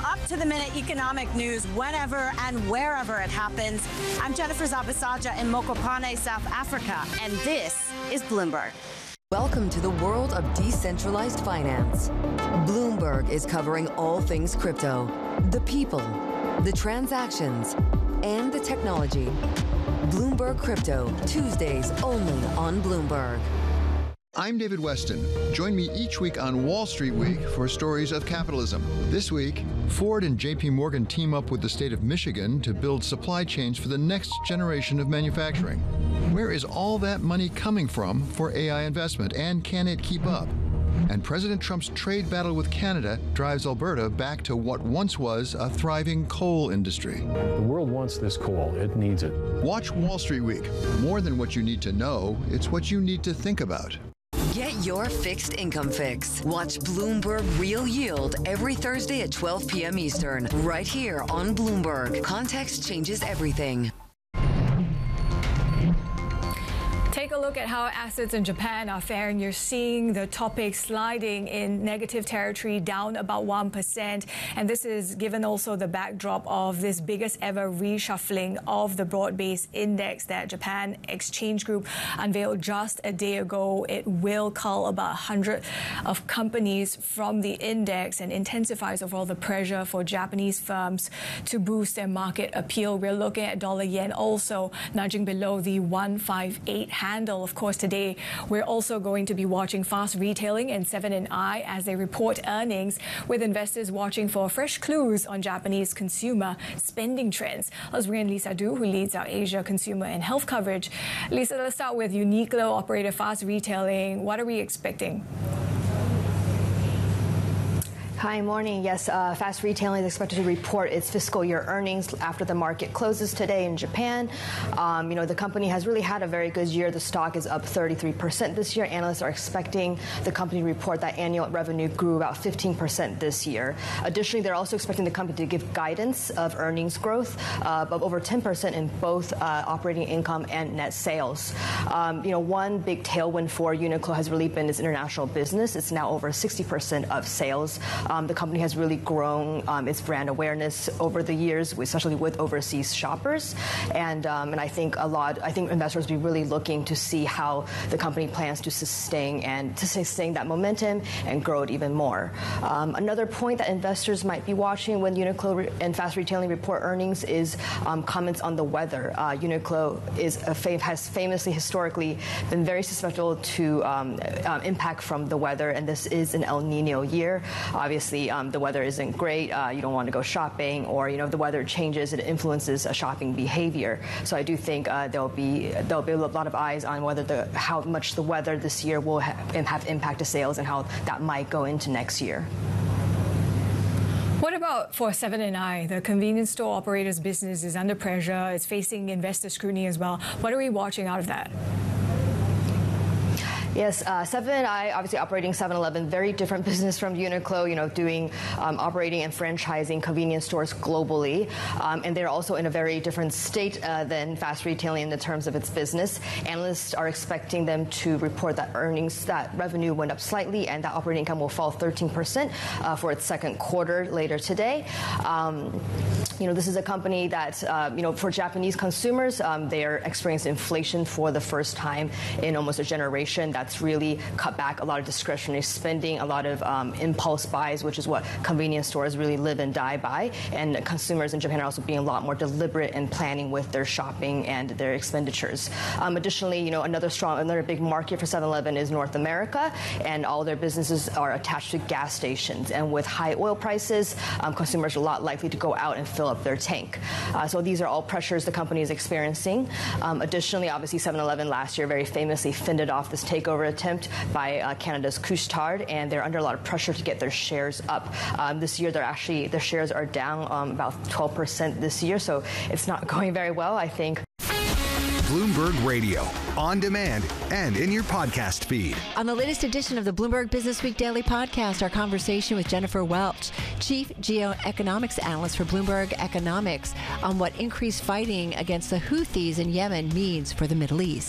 up-to-the-minute economic news whenever and wherever it happens. I'm Jennifer Zabasaja in Mokopane, South Africa, and this is Bloomberg. Welcome to the world of decentralized finance. Bloomberg is covering all things crypto, the people, the transactions, and the technology. Bloomberg Crypto, Tuesdays only on Bloomberg. I'm David Weston. Join me each week on Wall Street Week for stories of capitalism. This week, Ford and JP Morgan team up with the state of Michigan to build supply chains for the next generation of manufacturing. Where is all that money coming from for AI investment, and can it keep up? And President Trump's trade battle with Canada drives Alberta back to what once was a thriving coal industry. The world wants this coal. It needs it. Watch Wall Street Week. More than what you need to know, it's what you need to think about. Get your fixed income fix. Watch Bloomberg Real Yield every Thursday at 12 p.m. Eastern, right here on Bloomberg. Context changes everything. Take a look at how assets in Japan are faring. You're seeing the Topix sliding in negative territory, down about 1%. And this is given also the backdrop of this biggest ever reshuffling of the broad-based index that Japan Exchange Group unveiled just a day ago. It will cull about 100 of companies from the index and intensifies overall the pressure for Japanese firms to boost their market appeal. We're looking at dollar yen also nudging below the 158 handle. Of course, today we're also going to be watching fast retailing and Seven & i as they report earnings, with investors watching for fresh clues on Japanese consumer spending trends. Let's bring in Lisa Du, who leads our Asia consumer and health coverage. Lisa, let's start with Uniqlo, operator fast retailing. What are we expecting? Hi, morning. Yes, Fast Retailing is expected to report its fiscal year earnings after the market closes today in Japan. The company has really had a very good year. The stock is up 33% this year. Analysts are expecting the company to report that annual revenue grew about 15% this year. Additionally, they're also expecting the company to give guidance of earnings growth of over 10% in both operating income and net sales. One big tailwind for Uniqlo has really been its international business. It's now over 60% of sales. The company has really grown its brand awareness over the years, especially with overseas shoppers, and I think investors will be really looking to see how the company plans to sustain that momentum and grow it even more. Another point that investors might be watching when Uniqlo and Fast Retailing report earnings is comments on the weather. Uniqlo has famously historically been very susceptible to impact from the weather, and this is an El Nino year. Obviously, the weather isn't great. You don't want to go shopping, or if the weather changes, it influences shopping behavior. So I do think there'll be a lot of eyes on how much the weather this year will have impact to sales and how that might go into next year. What about for Seven & i? The convenience store operator's business is under pressure. It's facing investor scrutiny as well. What are we watching out of that? Yes, Seven & i, obviously operating 7-Eleven, very different business from Uniqlo, doing operating and franchising convenience stores globally. And they're also in a very different state than Fast Retailing in the terms of its business. Analysts are expecting them to report that revenue went up slightly and that operating income will fall 13% for its second quarter later today. This is a company that, for Japanese consumers, they are experiencing inflation for the first time in almost a generation. That's really cut back a lot of discretionary spending, a lot of impulse buys, which is what convenience stores really live and die by. And consumers in Japan are also being a lot more deliberate in planning with their shopping and their expenditures. Additionally, another big market for 7-Eleven is North America, and all their businesses are attached to gas stations. And with high oil prices, consumers are a lot likely to go out and fill up their tank. So these are all pressures the company is experiencing. Additionally, obviously, 7-Eleven last year very famously fended off this takeover attempt by Canada's Couche-Tard, and they're under a lot of pressure to get their shares up. This year, their shares are down about 12% this year, so it's not going very well, I think. Bloomberg Radio, on demand and in your podcast feed. On the latest edition of the Bloomberg Business Week Daily Podcast, our conversation with Jennifer Welch, Chief Geoeconomics Analyst for Bloomberg Economics, on what increased fighting against the Houthis in Yemen means for the Middle East.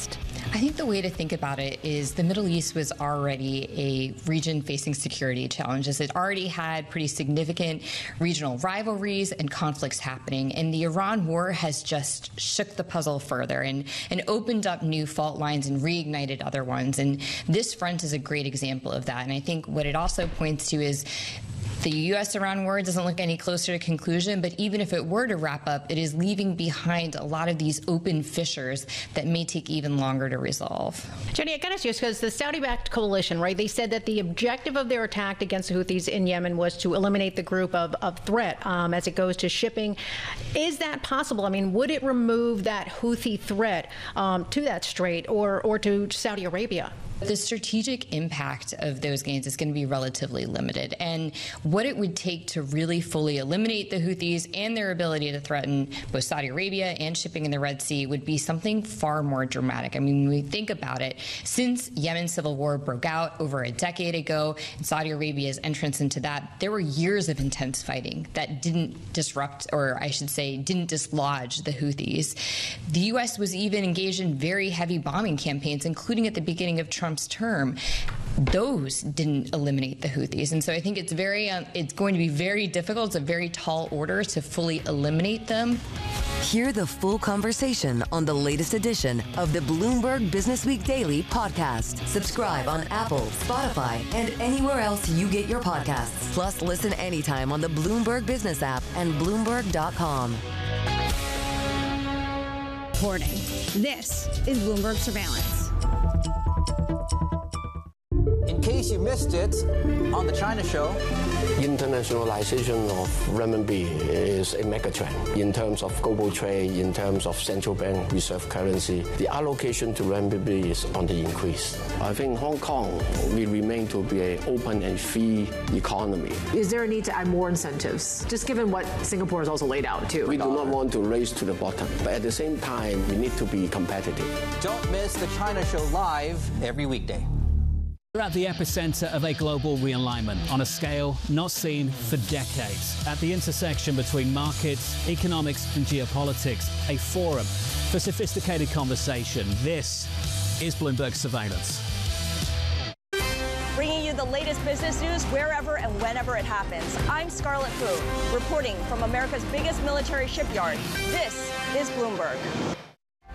I think the way to think about it is the Middle East was already a region facing security challenges. It already had pretty significant regional rivalries and conflicts happening, and the Iran war has just shook the puzzle further and opened up new fault lines and reignited other ones. And this front is a great example of that. And I think what it also points to is the U.S.-Iran war doesn't look any closer to conclusion, but even if it were to wrap up, it is leaving behind a lot of these open fissures that may take even longer to resolve. Jenny, I got to ask you, because the Saudi-backed coalition, right, they said that the objective of their attack against the Houthis in Yemen was to eliminate the group of threat as it goes to shipping. Is that possible? I mean, would it remove that Houthi threat to that strait or to Saudi Arabia? The strategic impact of those gains is going to be relatively limited. And what it would take to really fully eliminate the Houthis and their ability to threaten both Saudi Arabia and shipping in the Red Sea would be something far more dramatic. I mean, when we think about it, since Yemen's civil war broke out over a decade ago and Saudi Arabia's entrance into that, there were years of intense fighting that didn't disrupt, or I should say, didn't dislodge the Houthis. The U.S. was even engaged in very heavy bombing campaigns, including at the beginning of Trump's term. Those didn't eliminate the Houthis. And so I think it's going to be very difficult. It's a very tall order to fully eliminate them. Hear the full conversation on the latest edition of the Bloomberg Businessweek Daily podcast. Subscribe on Apple, Spotify, and anywhere else you get your podcasts. Plus, listen anytime on the Bloomberg Business app and Bloomberg.com. Reporting. This is Bloomberg Surveillance. In case you missed it, on the China Show, internationalization of renminbi is a mega trend in terms of global trade, in terms of central bank reserve currency. The allocation to renminbi is on the increase. I think Hong Kong will remain to be an open and free economy. Is there a need to add more incentives, just given what Singapore has also laid out too? We do not want to race to the bottom, but at the same time, we need to be competitive. Don't miss the China Show live every weekday. We're at the epicenter of a global realignment on a scale not seen for decades. At the intersection between markets, economics and geopolitics, a forum for sophisticated conversation. This is Bloomberg Surveillance. Bringing you the latest business news wherever and whenever it happens. I'm Scarlett Fu, reporting from America's biggest military shipyard. This is Bloomberg.